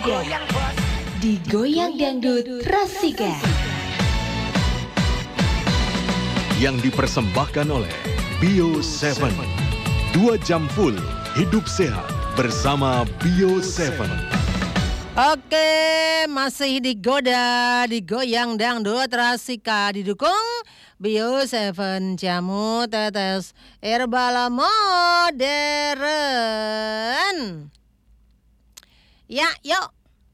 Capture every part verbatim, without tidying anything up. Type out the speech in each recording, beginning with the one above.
tiga Digoyang Dangdut Rasika. Yang dipersembahkan oleh Bio tujuh. Dua jam full hidup sehat bersama Bio tujuh. Oke, masih digoda, digoyang dangdut Rasika, didukung Bio tujuh jamu tetes herbal modern. Ya, yuk.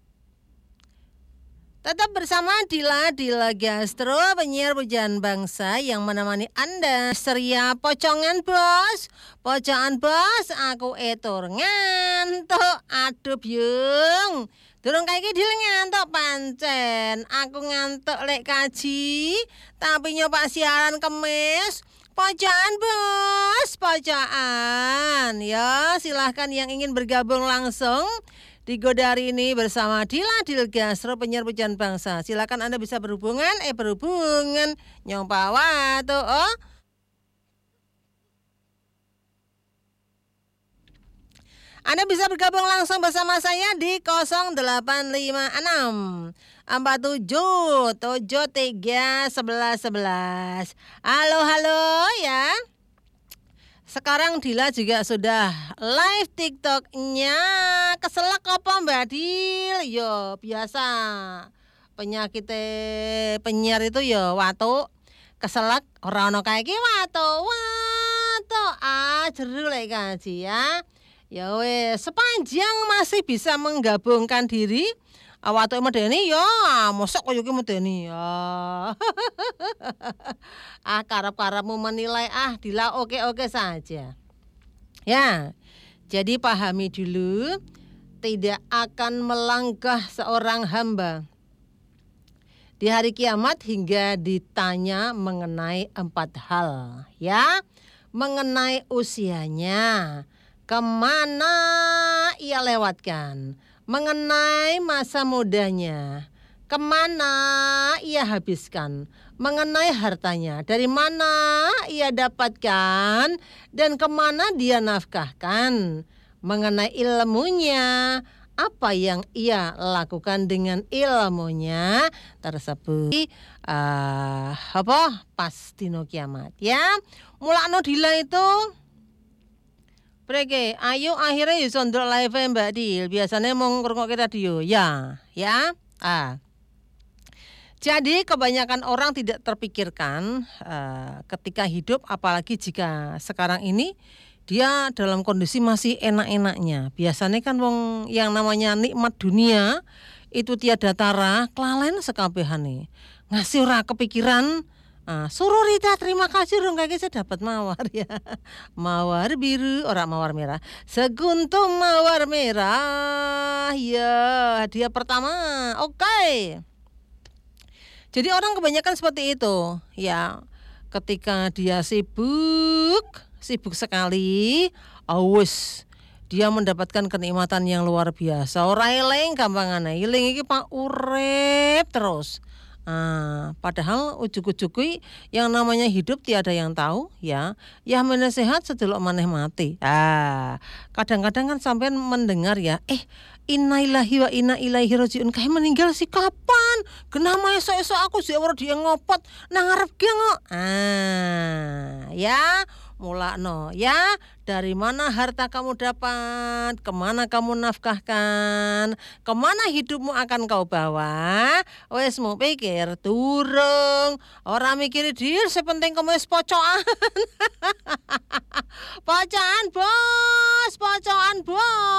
Tetap bersama Dila, Dila Gastro, penyiar pujaan bangsa yang menemani Anda. Seria pocongan bos, pocongan bos, aku etur ngantuk, aduh byung. Durung kayak gini ngantuk pancen, aku ngantuk lek kaji, tapi nyoba siaran kemis. Pocongan bos, pocongan. Ya, silahkan yang ingin bergabung langsung di Godari ini bersama Dila Dil Gastro, penyiar pujaan bangsa. Silakan Anda bisa berhubungan, eh berhubungan nyompawa tuh, oh. Anda bisa bergabung langsung bersama saya di nol delapan lima enam empat tujuh tujuh tiga sebelas sebelas. Halo, halo ya. Sekarang Dila juga sudah live TikToknya. Keselak apa Mbak Dil? Yo biasa. Penyakit penyiar itu yo watu. Keselak ora ono kae iki watu. Watu ah jeru lek kaji ya. Ya wes sepanjang masih bisa menggabungkan diri. Awatu medeni ya, mosok koyo ki medeni ya. Ah karep-karepmu menilai ah Dila oke-oke saja. Ya. Jadi pahami dulu, tidak akan melangkah seorang hamba di hari kiamat hingga ditanya mengenai empat hal, ya. Mengenai usianya, kemana ia lewatkan, mengenai masa mudanya, kemana ia habiskan, mengenai hartanya, dari mana ia dapatkan, dan kemana dia nafkahkan, mengenai ilmunya, apa yang ia lakukan dengan ilmunya tersebut. Uh, apa pas dino kiamat, ya. Mulakno Dila itu Breke, ayo akhirnya ya sondrok live Mbak Dil. Biasanya mau ngrungokke radio, ya, ya. Ah. Jadi kebanyakan orang tidak terpikirkan uh, ketika hidup, apalagi jika sekarang ini dia dalam kondisi masih enak-enaknya. Biasanya kan wong yang namanya nikmat dunia itu tiada tara, kelalen sekabehane. Ngasih ora kepikiran. Ah, suruh Rita, terima kasih dong kayak saya dapat mawar ya. Mawar biru, orang mawar merah. Seguntum mawar merah. Ya, hadiah pertama. Oke. Okay. Jadi orang kebanyakan seperti itu, ya. Ketika dia sibuk, sibuk sekali, awus dia mendapatkan kenikmatan yang luar biasa. Ora eling gampangane. Eling iki Pak urip terus. Ah, padahal ujuk-ujuk yang namanya hidup tiada yang tahu, ya. Ya meneh sehat sedelok maneh mati. Ah, kadang-kadang kan sampean mendengar ya, eh innalillahi wa inna ilaihi rajiun, kayak meninggal sih kapan? Kenapa esok-esok aku sih ora dia ngopot nang ngarep ge kok. Ah, ya. Mulakno ya, dari mana harta kamu dapat, kemana kamu nafkahkan, kemana hidupmu akan kau bawa. Wes mau pikir turung, orang mikir dir, sepenting kamu wis pocokan. Pocokan bos, pocokan bos.